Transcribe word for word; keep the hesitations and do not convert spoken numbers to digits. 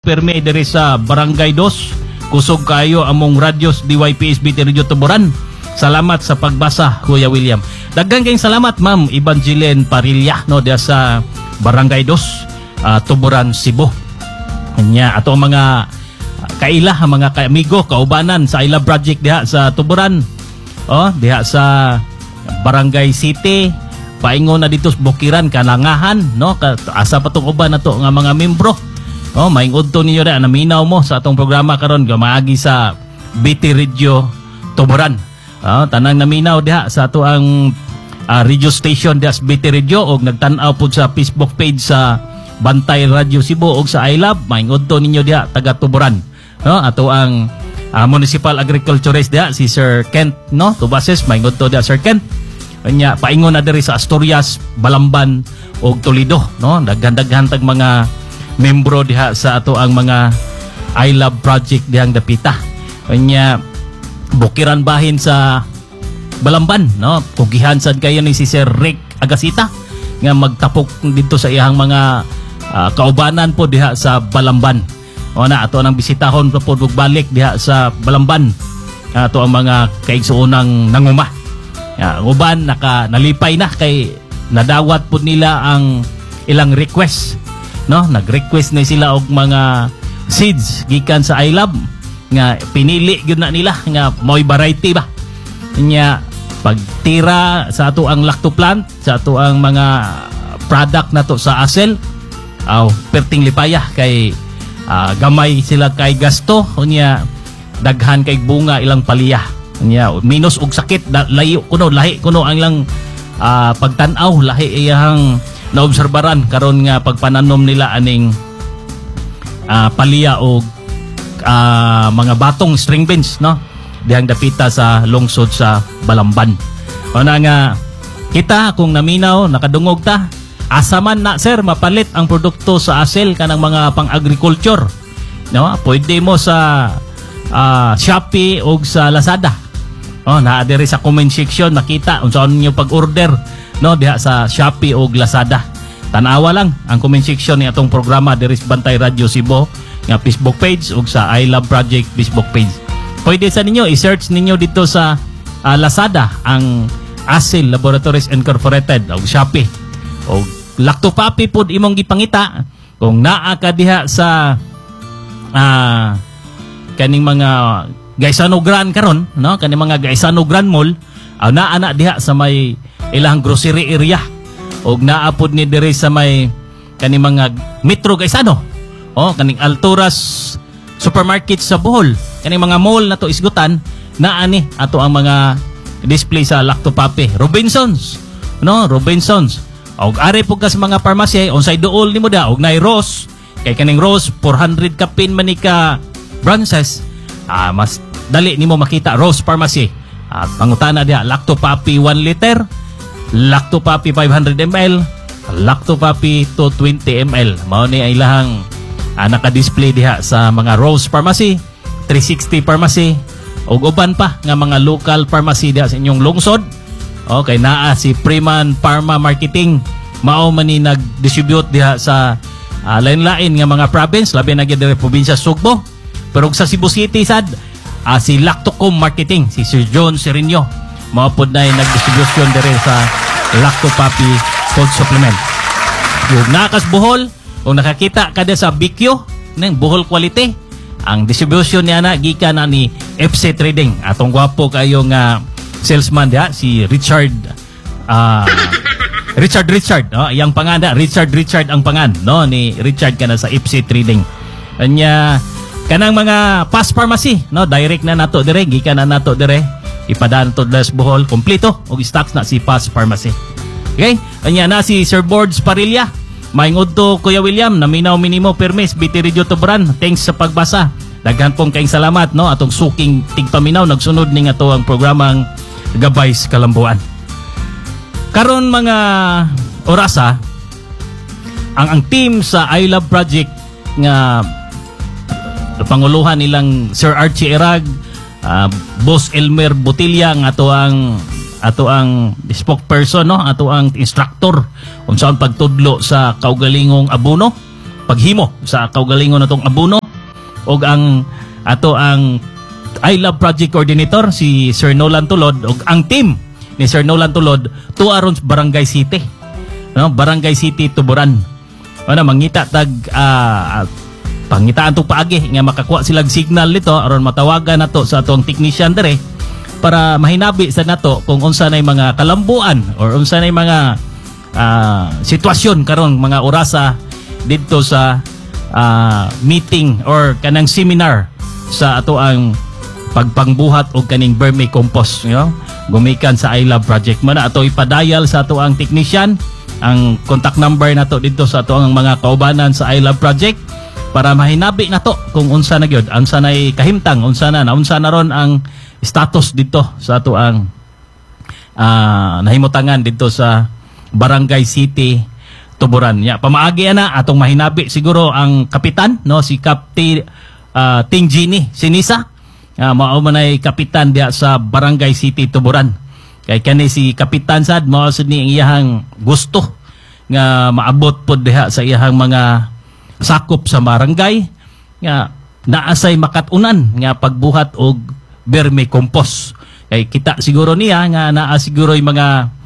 perme diri sa Barangay dos. Kusog kayo among radios D Y P S B T Radio Tuburan. Salamat sa pagbasa, Kuya William. Daghan kayong salamat, Ma'am Evangeline Parilla, no, diya sa Barangay dos, uh, Tuburan, Cebu. Kanya ato mga kaila, mga kaamigo, kaubanan sa I Love Project diha sa Tuburan. Oh, diha sa Barangay City, paingon na dito sa Bukiran, Kanangahan, no? Asa pa tong uban nato nga mga membro. Oh, maingod to ninyo na naminaw mo sa atong programa karon gamaagi sa B T Radio Tuburan. Oh, tanang naminaw diha sa ato ang uh, radio station diha sa B T Radio og nagtan-aw pud sa Facebook page sa Bantay Radio Cebu og sa I Love, maingod to ninyo diha taga Tuburan. No, ato ang uh, municipal agriculturist diha si Sir Kent, no? Tubases, maingod to diha Sir Kent. Kanya paingon na diri sa Asturias, Balamban og Toledo, no? Daghan-daghan tag mga membro diha sa ato ang mga I Love Project dihang dapita. Kanya bukiran bahin sa Balamban, no? Kugihan sad kayo ni si Sir Rick Agasita nga magtapok dito sa iyang mga uh, kaubanan po diha sa Balamban. O na ato nang bisitahon po pud balik diha sa Balamban. Ato ang mga kaigsuonang nanguma. Ya, uban naka nalipay na kay nadawat pud nila ang ilang request. No, nag-request na sila og mga seeds gikan sa I Love nga pinili gyud na nila nga mo'y variety ba. Nya pagtira sa ato ang lacto plant, sa ato ang mga product nato sa Asel, aw perting lipaya kay uh, gamay sila kay gasto, unya daghan kay bunga ilang paliya. Unya minus og sakit da, layo kuno lahi kuno ang ilang uh, pagtan-aw, lahi iyang naobserbaran karon nga pagpananom nila aning uh, paliya o uh, mga batong string beans, no, dihang dapita sa lungsod sa Balamban. O na nga kita kung naminaw nakadungog ta, asa man na sir mapalit ang produkto sa Asel kanang mga pang-agriculture, no, pwede mo sa uh, Shopee o sa Lazada. O na diri sa comment section makita unsaon niyo pag-order, no, diha sa Shopee o Lazada. Tanawa lang ang comment section ni atong programa diri sa Bantay Radio Cebu nga Facebook page ug sa I Love Project Facebook page. Pwede sa ninyo i-search ninyo dito sa uh, Lazada ang Asel Laboratories Incorporated o Shopee. O Lactopapi pud imong gipangita kung naa ka diha sa uh, kaning mga Gaisano Grand karon, no, kaning mga Gaisano Grand Mall, uh, naa na diha sa may ilang grocery area og naapod ni diri sa may kaning mga Metro Gaisano, oh kaning Alturas supermarket sa Bohol, kaning mga mall na to isgutan naa ni ato ang mga display sa Lactopapi. Robinsons, no, Robinsons og ari pud kas mga pharmacy unsay duol nimo da og nay Rose kay kaning Rose four hundred ka pin man ni ka branches, ah mas dali nimo makita Rose Pharmacy. At pangutana dia Lactopapi one liter, Lactopapi five hundred milliliters, Lactopapi two hundred twenty milliliters. Mao ni ay lahang ah, naka-display diha sa mga Rose Pharmacy, three sixty Pharmacy ug uban pa nga mga local pharmacy diha sa inyong lungsod. Okay, naa si Freeman Pharma Marketing, mao man ni nag-distribute diha sa ah, lain-lain nga mga province, labi na gyud diri probinsya Sugbo. Pero sa Cebu City sad Uh, si Lactocom Marketing, si Sir John Serino, maupod na yung nag-distribution dire sa Lactopapi Food Supplement. Yung nakas Bohol, kung nakakita ka sa B Q ng Bohol Quality, ang distribution niya na gika na ni F C Trading. Atong gwapo kayong uh, salesman diha, si Richard uh, Richard Richard, no? Yang panganda Richard Richard ang pangan, no, ni Richard kana sa F C Trading. Kanya kanang mga Pass Pharmacy, no, direct na nato dire, gikan na nato dire, ipadaan to das Bohol kompleto og stocks na si Pass Pharmacy. Okay, anya na si Sir Boards Parilla, maingod to Kuya William, naminaw minimo permis B T Radio Tuburan. Thanks sa pagbasa, daghan pong kaayong salamat, no, atong suking tigpaminaw nagsunod ning ato ang programang Gabay sa Kalambuan. Karon mga orasa ang ang team sa I Love Project nga panguluhan nilang Sir Archie Erag, uh, Boss Elmer Botilla nga ato ang ato ang spokesperson, no, ato ang instructor kung saan pagtudlo sa kaugalingong abono, paghimo sa kaugalingon natong abono og ang ato ang I Love Project Coordinator si Sir Nolan Tulod og ang team ni Sir Nolan Tulod tuaron sa Barangay City, no? Barangay City Tuburan. Ano mangita tag uh, pangitaan to paagi nga makakuha silang signal nito aron matawagan nato sa atong technician dire para mahinabi sa nato kung unsa nay mga kalambuan or unsa nay mga uh, sitwasyon karon mga orasa didto sa uh, meeting or kanang seminar sa ato ang pagpangbuhat og kaning vermicompost, you know? Gumikan sa I Love Project man ato ipadayal sa ato ang technician ang contact number nato dito sa ato ang mga kaubanan sa I Love Project para mahinabi nato kung unsa na gyud ang sanay kahimtang unsa na unsa na ron ang status dito sa ato ang uh, nahimutangan dito sa Barangay City Tuburan. Ya, pamaagi na atong mahinabi siguro ang kapitan, no, si Captain uh, Ting Gini Sinisa. Uh, mao man ay kapitan diya sa Barangay City Tuburan. Kay kani si kapitan sad mao sad ni iyang gusto nga maabot pod diha sa iyang mga sakop sa barangay nga naasay makatunan nga pagbuhat og vermicompost. Kay kita siguro niya nga naa siguro yung mga